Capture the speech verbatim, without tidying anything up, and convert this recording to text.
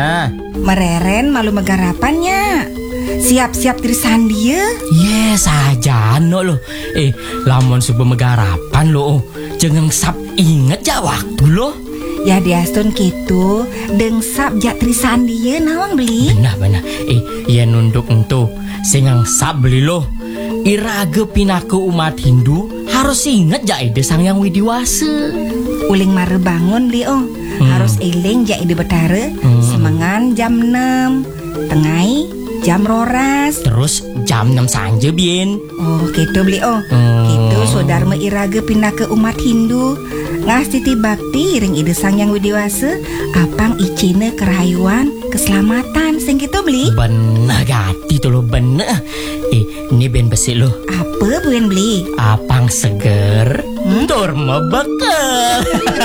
Nah, mereren malu megarapannya. Siap-siap tirisan dia. yes aja no lo. Eh, lamun subuh megarapan lo. Jangan sap inget ja waktu lo. Ya diastun gitu, dengsap jak tirisan dia nawang beli. Benar-benar. Eh, ya nunduk entu. Singang sap beli lo. Iraga pinaku umat Hindu harus inget ja ide sang yang widiwasa. Uling mare bangun beli oh. Hmm. Harus eling jak ide betara. Hmm. Semangan jam enam, tengai jam roras. Terus jam enam sanje bien. Oh gitu beli oh. Hmm. Gitu saudara iraga pindah ke umat Hindu. Ngastiti bakti ring ide sang yang widiwasa. Apang icine kerayuan keselamatan sing gitu beli. Bener gati tuh lo bener. Eh, ini ben besi lo. Apa buen beli? Apang seger, hmm? Tur mebeke.